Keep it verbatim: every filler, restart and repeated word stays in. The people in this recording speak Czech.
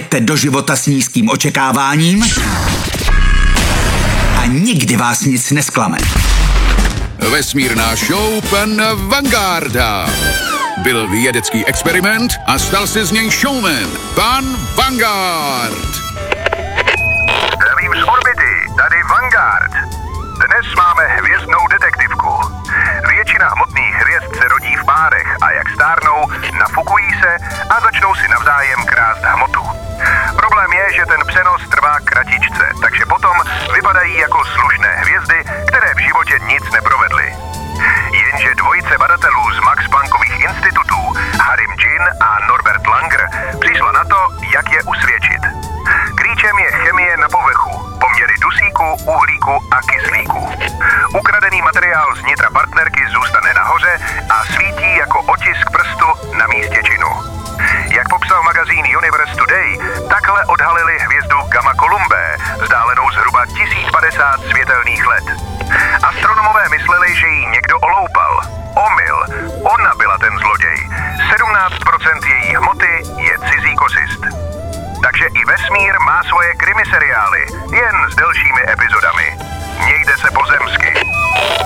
Jdete do života s nízkým očekáváním a nikdy vás nic nesklame. Vesmírná show pan Vangarda. Byl vědecký experiment a stal se z něj showman. Pan Vanguard. Zdravím z orbity, tady Vanguard. Dnes máme hvězdnou detektivku. Většina hmotných hvězd se rodí v párech a jak stárnou, nafukují se a začnou si navzájem krást hmotu. Problém je, že ten přenos trvá kratičce, takže potom vypadají jako slušné hvězdy, které v životě nic neprovedly. Jenže dvojice badatelů z Max Planckových institutů, Harim Džin a Norbert Langer, přišla na to, jak je usvědčit. Klíčem je chemie na povrchu, poměry dusíku, uhlíku a kyslíku. Ukradený materiál z nitra partnerky zůstane nahoře a svítí jako otisk prstu na místě činu. Jak popsal magazín Universe Today, takhle odhalili hvězdu Gamma Columbae, vzdálenou zhruba tisíc padesát světelných let. Astronomové mysleli, že ji někdo oloupal. Omyl. Ona byla ten zloděj. sedmnáct procent její hmoty je cizí kořist. Takže i vesmír má svoje krimiseriály, jen s delšími epizodami. Mějte se pozemsky.